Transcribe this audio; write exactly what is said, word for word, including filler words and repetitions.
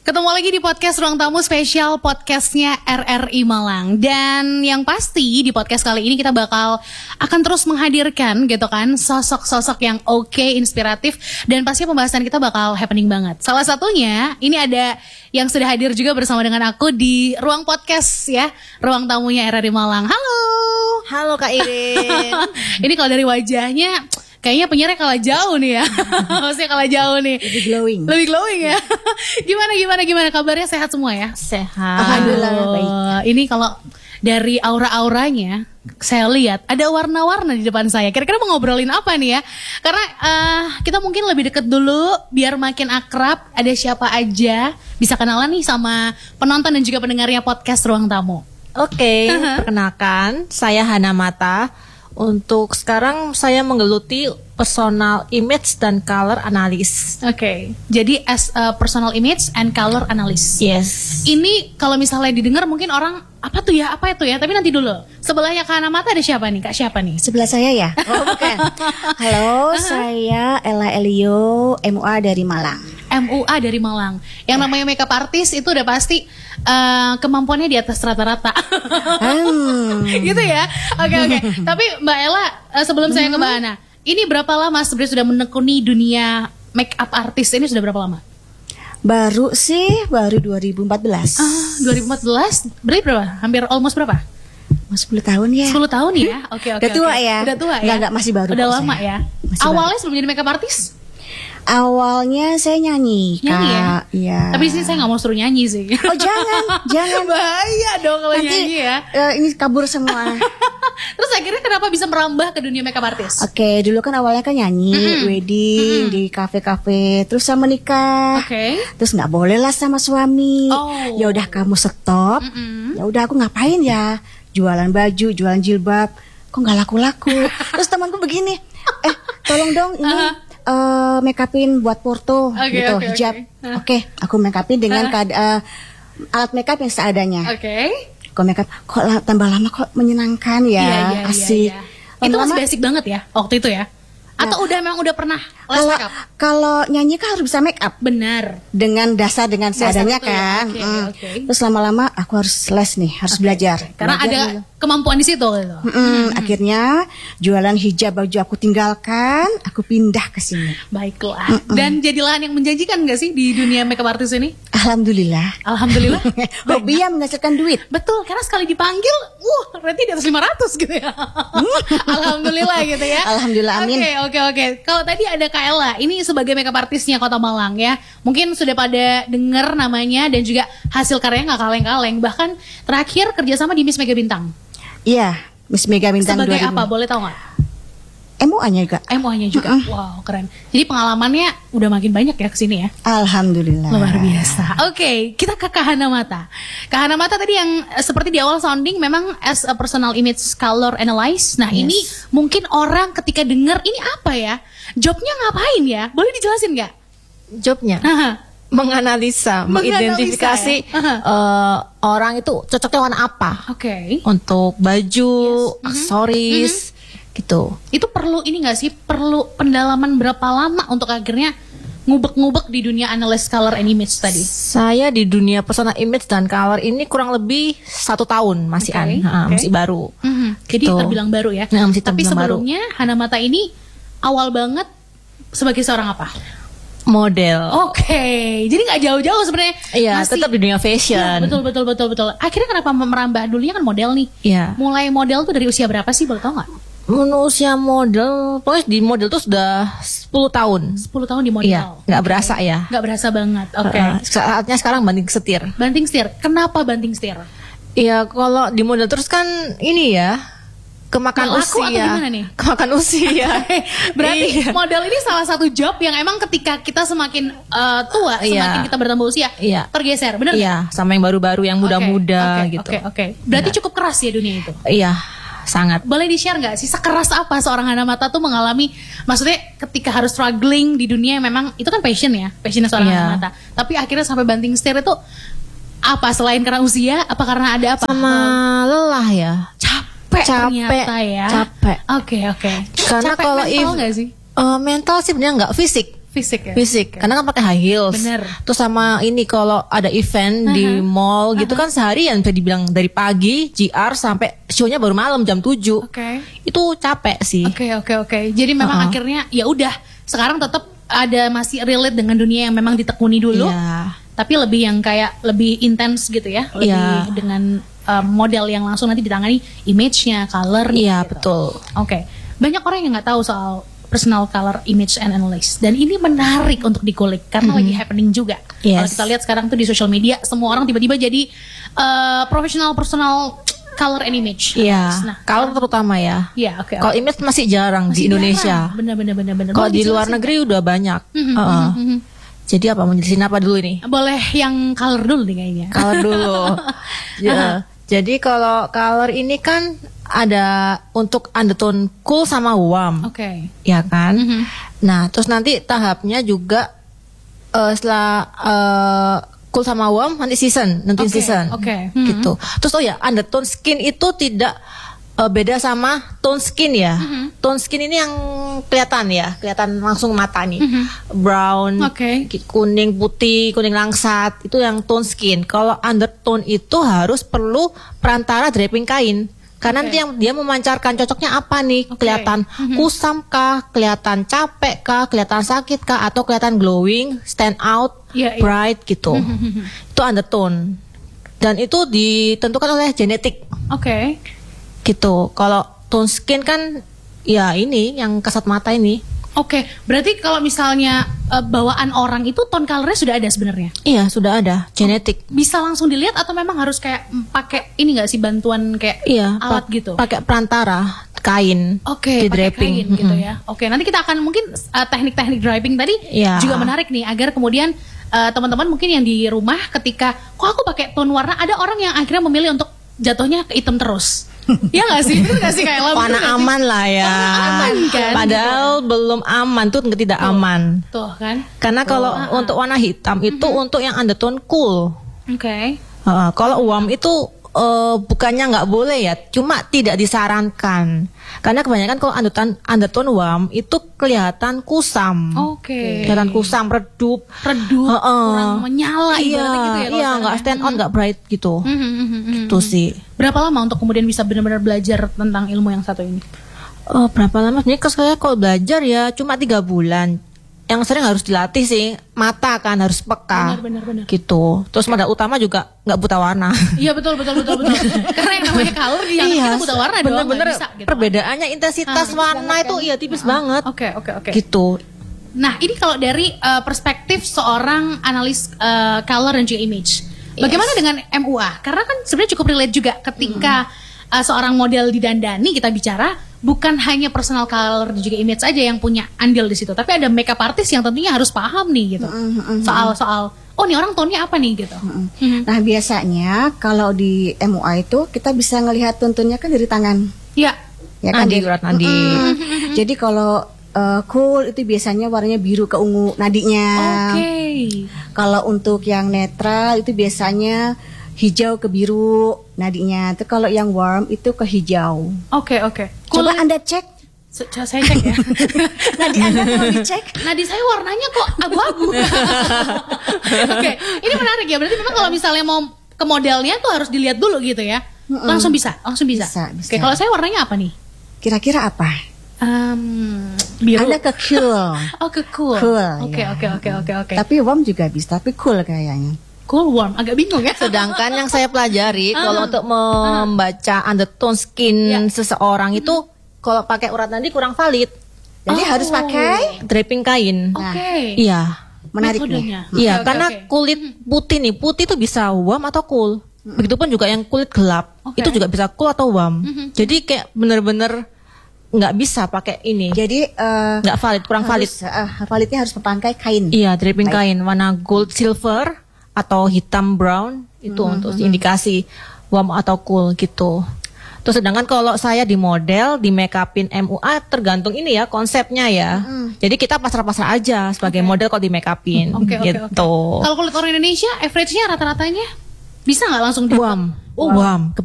Ketemu lagi di podcast Ruang Tamu spesial podcastnya R R I Malang. Dan yang pasti di podcast kali ini kita bakal akan terus menghadirkan gitu kan sosok-sosok yang oke, okay, inspiratif. Dan pasti pembahasan kita bakal happening banget. Salah satunya ini ada yang sudah hadir juga bersama dengan aku di ruang podcast ya, ruang tamunya R R I Malang. Halo. Halo Kak Irin. Ini kalau dari wajahnya kayaknya penyiarnya kalah jauh nih ya. Maksudnya kalah jauh nih. Lebih glowing. Lebih glowing ya. Gimana gimana gimana kabarnya, sehat semua ya? Sehat. Alhamdulillah baik. Ini kalau dari aura-auranya saya lihat ada warna-warna di depan saya. Kira-kira mau ngobrolin apa nih ya? Karena uh, kita mungkin lebih deket dulu biar makin akrab. Ada siapa aja, bisa kenalan nih sama penonton dan juga pendengarnya podcast Ruang Tamu. Oke, okay, perkenalkan saya Hana Mata. Untuk sekarang saya menggeluti personal image dan color analysis. Oke, okay. Jadi as a personal image and color analyst. Yes. Ini kalau misalnya didengar mungkin orang apa tuh ya, apa itu ya? Tapi nanti dulu. Sebelahnya Kak Hana Mata ada siapa nih? Kak siapa nih? Sebelah saya ya? Oh bukan. Halo, saya Ella Elio, M U A dari Malang. M U A dari Malang. Yang namanya makeup artist itu udah pasti uh, kemampuannya di atas rata-rata. Hmm. Gitu ya. Oke okay, oke. Okay. Tapi Mbak Ella, uh, sebelum hmm. saya ke Mbak Hana, ini berapa lama sebenarnya sudah menekuni dunia makeup artist ini, sudah berapa lama? Baru sih, baru dua ribu empat belas. Ah, dua ribu empat belas? Berarti berapa? Hampir almost berapa? sepuluh tahun ya. sepuluh tahun ya? Oke oke. Udah tua okay. ya? Udah tua ya? Enggak, enggak, masih baru. Udah lama saya. ya? Masih Awalnya baru. sebelum jadi makeup artist? Awalnya saya nyanyi, nyanyi Kak. ya? Iya. Tapi di sini saya nggak mau suruh nyanyi sih. Oh jangan, jangan. Bahaya dong kalau Nanti, nyanyi ya. Uh, ini kabur semua. Terus akhirnya kenapa bisa merambah ke dunia makeup artist? Oke, okay, dulu kan awalnya kan nyanyi, mm-hmm. wedding, mm-hmm. di kafe-kafe, terus saya menikah. Oke. Okay. Terus nggak boleh lah sama suami. Oh. Ya udah kamu stop. Mm-hmm. Ya udah aku ngapain ya? Jualan baju, jualan jilbab. Kok nggak laku-laku? Terus temanku begini, eh tolong dong ini. Uh-huh. Uh, make upin buat porto okay, gitu, okay, hijab. Oke, okay. uh. okay, aku make upin dengan uh. uh, alat make up yang seadanya. Oke. Okay. Kok make up kok la- tambah lama kok menyenangkan ya, iya, iya, asik. Iya, iya. Itu masih basic banget ya waktu itu ya? Atau nah, udah memang udah pernah les make up? Kalau nyanyi kan harus bisa make up. Benar. Dengan dasar dengan seadanya dasar kan. Ya. Okay, hmm. okay. Terus lama-lama aku harus les nih, harus okay, belajar. Okay. Karena belajar ada dulu. Kemampuan di situ gitu. Hmm, hmm. Akhirnya jualan hijab baju aku tinggalkan, aku pindah ke sini. Baiklah. Hmm, Dan jadi lahan yang menjanjikan gak sih di dunia makeup artist ini? Alhamdulillah. Alhamdulillah. Hobi yang menghasilkan duit. Betul, karena sekali dipanggil, uh, berarti di atas lima ratus gitu ya. Alhamdulillah gitu ya. Alhamdulillah, amin. Oke, oke, oke. Kalau tadi ada Kak Ella, ini sebagai makeup artisnya Kota Malang ya. Mungkin sudah pada dengar namanya dan juga hasil karyanya nggak kaleng-kaleng. Bahkan terakhir kerjasama di Miss Mega Bintang. Iya, Miss Mega Bintang sebagai dua ribu. apa? Boleh tahu nggak? M U A-nya juga. M U A-nya juga. Uh-uh. Wow, keren. Jadi pengalamannya udah makin banyak ya kesini ya. Alhamdulillah. Luar biasa. Oke, okay, kita ke Kak Hana Mata. Kak Hana Mata tadi yang seperti di awal sounding memang as a personal image color analyst. Nah, yes. Ini mungkin orang ketika dengar ini apa ya? Jobnya ngapain ya? Boleh dijelasin nggak? Jobnya? Menganalisa, Menganalisa, mengidentifikasi ya? uh, orang itu cocoknya warna apa. Oke. Okay. Untuk baju, yes. aksesoris. Mm-hmm. Gitu. Itu perlu ini gak sih, perlu pendalaman berapa lama untuk akhirnya ngubek-ngubek di dunia analyst color and image tadi? Saya di dunia personal image dan color ini kurang lebih satu tahun masih okay, an, okay. Ha, masih baru. Mm-hmm. Jadi gitu. terbilang baru ya. Nah, masih tapi sebelumnya baru. Hana Mata ini awal banget sebagai seorang apa? Model. Oke, okay. Jadi nggak jauh-jauh sebenarnya. Iya, tetap di dunia fashion. Ya, betul, betul, betul, betul. Akhirnya kenapa merambah? Dulunya kan model nih. Iya. Mulai model tuh dari usia berapa sih? Boleh tau nggak? Usia model, pokoknya di model tuh sudah sepuluh tahun. sepuluh tahun di model. Iya, nggak okay. berasa ya. Nggak berasa banget. Oke. Okay. Uh, saatnya sekarang banting setir. Banting setir. Kenapa banting setir? Iya, kalau di model terus kan ini ya. Kemakan Nggak usia. Atau gimana nih? Kemakan usia. Berarti iya. model ini salah satu job yang emang ketika kita semakin uh, tua, iya. semakin kita bertambah usia, iya. tergeser, benar? Iya, sama yang baru-baru, yang muda-muda okay, gitu. Oke, okay, oke. Okay. Berarti nah. cukup keras ya dunia itu? Iya, sangat. Boleh di-share nggak sih sekeras apa seorang Hana Mata tuh mengalami, maksudnya ketika harus struggling di dunia yang memang itu kan passion ya, passionnya seorang iya. Hana Mata. Tapi akhirnya sampai banting setir itu apa, selain karena usia, apa karena ada apa? Sama lelah ya. Capek, capek ternyata ya. Capek. Oke, okay, oke. Okay. Karena capek kalau mental nggak sih? Uh, mental sih sebenarnya nggak, fisik. Fisik ya. Fisik, karena kan pakai high heels. Bener. Terus sama ini kalau ada event di mall gitu kan seharian bisa dibilang dari pagi G R sampai show-nya baru malam jam tujuh. Oke. Itu capek sih. Oke oke oke. Jadi memang Uh-uh. akhirnya ya udah sekarang tetap ada masih relate dengan dunia yang memang ditekuni dulu. Iya. Tapi lebih yang kayak lebih intens gitu ya. Lebih Iya. dengan um, model yang langsung nanti ditangani image-nya, color-nya. Iya, gitu. betul. Oke. Banyak orang yang nggak tahu soal personal color image and analysis, dan ini menarik untuk dikulik karena lagi happening juga. Yes. Kalau kita lihat sekarang tuh di social media semua orang tiba-tiba jadi uh, profesional personal color and image. Iya. Nah, Kalau terutama ya. iya oke. Kalau image masih jarang Masih di Indonesia. jarang. Bener-bener bener-bener. Kalau Boleh di luar dijelasin? negeri udah banyak. Mhm, Uh-uh. mhm, mhm. Jadi apa mau jelasin apa dulu ini? Boleh yang color dulu nih kayaknya. Color dulu. Ya. Jadi kalau color ini kan ada untuk undertone cool sama warm. Oke. Ya kan? Mhm. Nah, terus nanti tahapnya juga eh, setelah eh, cool sama warm nanti season, nanti Oke, season. oke. Gitu. Terus oh ya, undertone skin itu tidak eh, beda sama tone skin ya. Mhm. Tone skin ini yang kelihatan ya, kelihatan langsung mata nih. Brown, Oke. ki- kuning, putih, kuning langsat, itu yang tone skin. Kalau undertone itu harus perlu perantara draping kain. Karena Oke. nanti yang dia memancarkan cocoknya apa nih? Oke. Kelihatan kusam kah, kelihatan capek kah, kelihatan sakit kah, atau kelihatan glowing, stand out, Iya, iya. bright gitu. Itu undertone. Dan itu ditentukan oleh genetik Oke. gitu. Kalau tone skin kan ya ini yang kasat mata ini. Oke, berarti kalau misalnya uh, bawaan orang itu tone colornya sudah ada sebenarnya. Iya, sudah ada genetik. Bisa langsung dilihat atau memang harus kayak mm, pakai ini nggak sih bantuan kayak Iya, alat pa- gitu? pakai perantara kain. Oke, di pakai draping. kain gitu Mm-mm. ya. Oke, nanti kita akan mungkin uh, teknik-teknik draping tadi Iya. juga menarik nih agar kemudian uh, teman-teman mungkin yang di rumah ketika kok aku pakai tone warna, ada orang yang akhirnya memilih untuk jatuhnya ke hitam terus. Iya nggak sih? Bener nggak sih kayak lampu Warna nggak sih? aman lah ya. Warna aman kan? Padahal belum aman tuh tidak aman. Tuh kan. Karena kalau untuk warna hitam itu untuk yang undertone cool. Oke. Uh, kalau warm itu uh, bukannya nggak boleh ya, cuma tidak disarankan. Karena kebanyakan kalau undertone undertone warm itu kelihatan kusam. Oke. Kelihatan kusam, redup, Redup, Heeh. kurang menyala Iya, ibaratnya gitu ya. kalau iya sekarang nggak ya. stand out, nggak bright gitu. Mhm, mhm, mhm. Itu sih. Berapa lama untuk kemudian bisa benar-benar belajar tentang ilmu yang satu ini? Oh, berapa lama? Sebenarnya kalau saya kalau belajar ya cuma tiga bulan. Yang sering harus dilatih sih mata kan, harus peka. Benar, benar, benar. Gitu. Terus modal utama juga nggak buta warna. Iya betul betul betul betul. Karena yang namanya color di yang kita buta warna doang bener-bener nggak bisa gitu. perbedaannya intensitas Ah, warna itu iya tipis banget. Oke oke oke. Gitu. Nah ini kalau dari uh, perspektif seorang analis uh, color dan juga image, bagaimana dengan M U A? Karena kan sebenarnya cukup relate juga ketika uh, seorang model didandani, kita bicara bukan hanya personal color dan juga image aja yang punya andil di situ, tapi ada makeup artist yang tentunya harus paham nih gitu soal soal oh nih orang tone-nya apa nih gitu. Mhm. Nah biasanya kalau di M U A itu kita bisa ngelihat tuntunnya kan dari tangan. Ya. Ya kan Nadi, dari- urat nadi. Mm-mm. Jadi kalau uh, cool itu biasanya warnanya biru ke ungu nadinya. Oke. Kalau untuk yang netral itu biasanya hijau ke biru nadinya. Itu kalau yang warm itu ke hijau. Oke oke. Coba Kulit- Anda cek. Se- coba saya cek ya. Nadi Anda mau dicek. Nadi saya warnanya kok abu-abu. Oke, ini menarik ya. Berarti memang kalau misalnya mau ke modelnya tuh harus dilihat dulu gitu ya. Langsung bisa, langsung bisa. Bisa, bisa. Oke, kalau saya warnanya apa nih? Kira-kira apa? Um, biru. Anda ke cool. Oh, ke cool. Cool, Oke, ya. oke, oke, oke, oke. Tapi warm juga bisa, tapi cool kayaknya. Cool warm, agak bingung ya. Sedangkan yang saya pelajari Ah. kalau untuk membaca undertone skin Ya. seseorang itu kalau pakai urat nadi kurang valid. Jadi Oh. harus pakai Draping kain. Oke. Iya. menarik nih. Metodenya. Iya, Oke, oke, karena oke. kulit putih nih, putih itu bisa warm atau cool. Begitupun juga yang kulit gelap, Oke. itu juga bisa cool atau warm. Jadi kayak bener-bener nggak bisa pakai ini, Jadi eh, nggak valid, kurang valid. harus, eh, validnya harus memakai kain. Iya, draping Baik. kain warna gold silver atau hitam brown itu untuk indikasi warm atau cool gitu. Terus sedangkan kalau saya di model, di make upin M U A tergantung ini ya konsepnya ya. Jadi kita pasrah-pasrah aja sebagai model kalau di make upin Oke, oke, gitu. oke. Kalau kulit orang Indonesia, average-nya rata-ratanya bisa nggak langsung di Warm. Oh, warm.